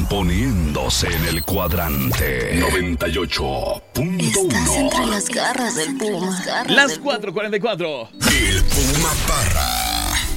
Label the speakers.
Speaker 1: poniéndose en el cuadrante 98.1.
Speaker 2: Estás entre las garras del Puma.
Speaker 3: Las 4:44.
Speaker 1: El Puma Parra.